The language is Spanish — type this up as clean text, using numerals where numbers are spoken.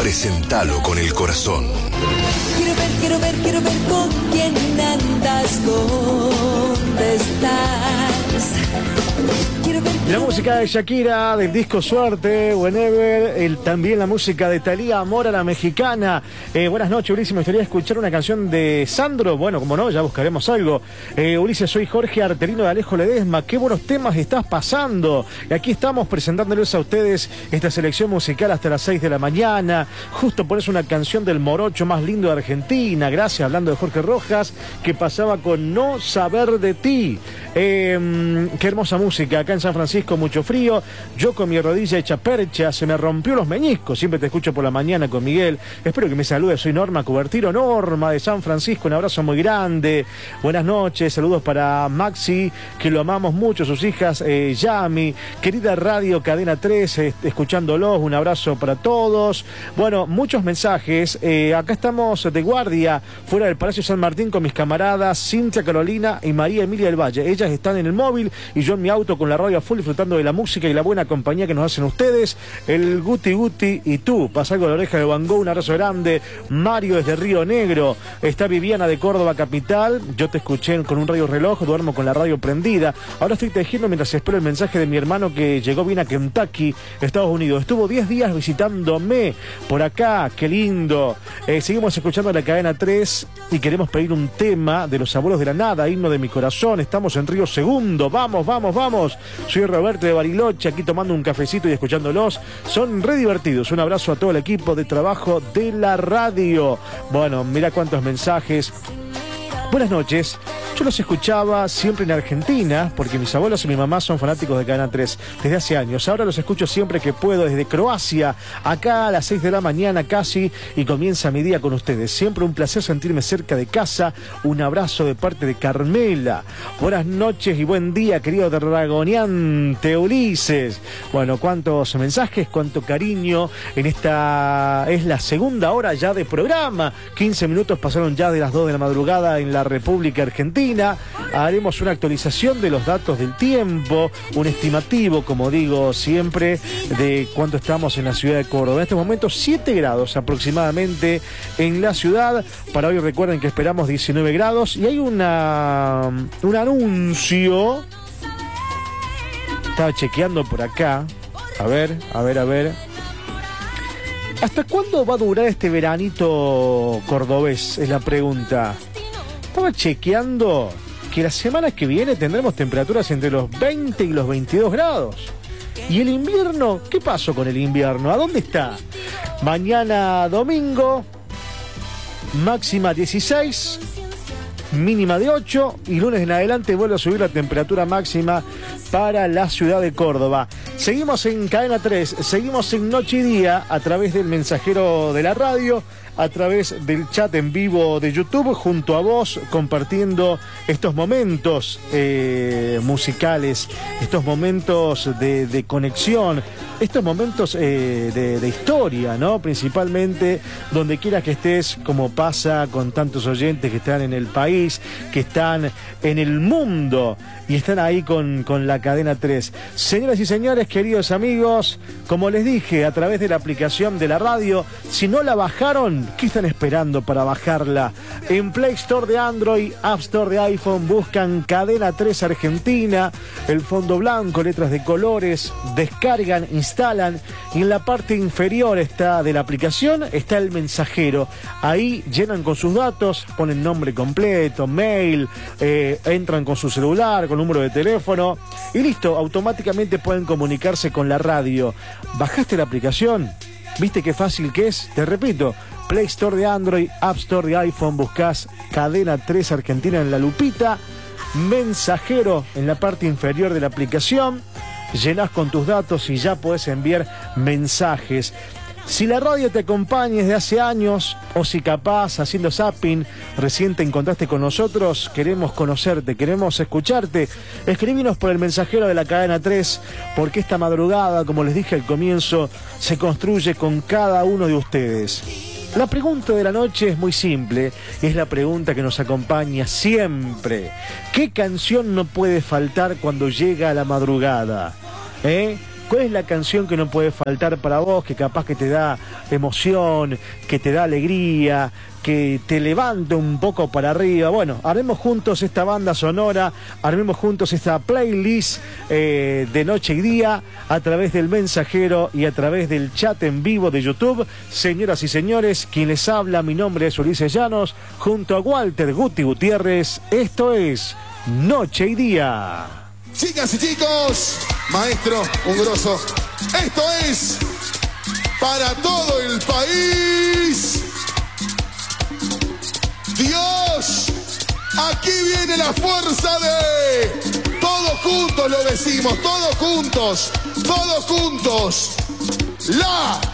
Presentalo con el corazón. Quiero ver con quién andas, dónde estás. La música de Shakira, del disco Suerte, Whenever, también la música de Thalía, Amor a la Mexicana. Buenas noches, Ulises, me gustaría escuchar una canción de Sandro. Bueno, como no, ya buscaremos algo. Ulises, soy Jorge Arterino de Alejo Ledesma. Qué buenos temas estás pasando. Y aquí estamos presentándoles a ustedes esta selección musical hasta las 6 de la mañana. Justo pones una canción del morocho más lindo de Argentina. Gracias, hablando de Jorge Rojas, que pasaba con No Saber de Ti. Qué hermosa música. Acá en San Francisco mucho frío, yo con mi rodilla hecha percha, se me rompió los meñiscos, siempre te escucho por la mañana con Miguel, espero que me saludes, soy Norma Cubertino, Norma de San Francisco, un abrazo muy grande, buenas noches, saludos para Maxi, que lo amamos mucho, sus hijas, Yami, querida Radio Cadena 3, escuchándolos, un abrazo para todos, bueno, muchos mensajes, acá estamos de guardia, fuera del Palacio San Martín con mis camaradas Cintia Carolina y María Emilia del Valle, ellas están en el móvil y yo en mi auto con la radio a full disfrutando de la música y la buena compañía que nos hacen ustedes. El Guti Guti y tú, pasa algo de la oreja de Van Gogh, un abrazo grande. Mario desde Río Negro, está Viviana de Córdoba capital, yo te escuché con un radio reloj, duermo con la radio prendida, ahora estoy tejiendo mientras espero el mensaje de mi hermano que llegó bien a Kentucky, Estados Unidos, estuvo 10 días visitándome por acá, qué lindo. Seguimos escuchando la cadena 3 y queremos pedir un tema de Los Abuelos de la Nada, Himno de mi Corazón, estamos en Río Segundo, vamos, vamos, vamos. Soy Roberto de Bariloche, aquí tomando un cafecito y escuchándolos. Son re divertidos. Un abrazo a todo el equipo de trabajo de la radio. Bueno, mira cuántos mensajes. Buenas noches. Yo los escuchaba siempre en Argentina, porque mis abuelos y mi mamá son fanáticos de Cadena 3 desde hace años. Ahora los escucho siempre que puedo desde Croacia, acá a las 6 de la mañana casi, y comienza mi día con ustedes. Siempre un placer sentirme cerca de casa. Un abrazo de parte de Carmela. Buenas noches y buen día, querido dragoneante Ulises. Bueno, cuántos mensajes, cuánto cariño en esta... Es la segunda hora ya de programa. 15 minutos pasaron ya de las 2 de la madrugada en la República Argentina. Haremos una actualización de los datos del tiempo, un estimativo, como digo siempre, de cuánto estamos en la ciudad de Córdoba. En este momento 7 grados aproximadamente en la ciudad. Para hoy recuerden que esperamos 19 grados y hay un anuncio. Estaba chequeando por acá. A ver. ¿Hasta cuándo va a durar este veranito cordobés? Es la pregunta. Estaba chequeando que la semana que viene tendremos temperaturas entre los 20 y los 22 grados. ¿Y el invierno? ¿Qué pasó con el invierno? ¿A dónde está? Mañana domingo, máxima 16, mínima de 8 y lunes en adelante vuelve a subir la temperatura máxima para la ciudad de Córdoba. Seguimos en Cadena 3, seguimos en Noche y Día a través del mensajero de la radio, a través del chat en vivo de YouTube, junto a vos, compartiendo estos momentos musicales, estos momentos de conexión, estos momentos de historia, ¿no? Principalmente donde quiera que estés, como pasa con tantos oyentes que están en el país, que están en el mundo y están ahí con la Cadena 3. Señoras y señores, queridos amigos, como les dije, a través de la aplicación de la radio, si no la bajaron, ¿qué están esperando para bajarla? En Play Store de Android, App Store de iPhone, buscan Cadena 3 Argentina, el fondo blanco, letras de colores, descargan, instalan y en la parte inferior de la aplicación está el mensajero. Ahí llenan con sus datos, ponen nombre completo, mail, entran con su celular, con número de teléfono y listo, automáticamente pueden comunicarse con la radio. ¿Bajaste la aplicación? ¿Viste qué fácil que es? Te repito, Play Store de Android, App Store de iPhone, buscás Cadena 3 Argentina en la lupita, mensajero en la parte inferior de la aplicación, llenás con tus datos y ya podés enviar mensajes. Si la radio te acompaña desde hace años, o si capaz haciendo zapping recién te encontraste con nosotros, queremos conocerte, queremos escucharte, escribinos por el mensajero de la Cadena 3, porque esta madrugada, como les dije al comienzo, se construye con cada uno de ustedes. La pregunta de la noche es muy simple, es la pregunta que nos acompaña siempre. ¿Qué canción no puede faltar cuando llega la madrugada? ¿Cuál es la canción que no puede faltar para vos, que capaz que te da emoción, que te da alegría, que te levante un poco para arriba? Bueno, armemos juntos esta banda sonora, armemos juntos esta playlist de noche y día a través del mensajero y a través del chat en vivo de YouTube. Señoras y señores, quien les habla, mi nombre es Ulises Llanos, junto a Walter Guti Gutiérrez. Esto es Noche y Día. Chicas y chicos, maestro, un grosso. Esto es para todo el país. Dios, aquí viene la fuerza de... Todos juntos lo decimos, todos juntos, todos juntos. La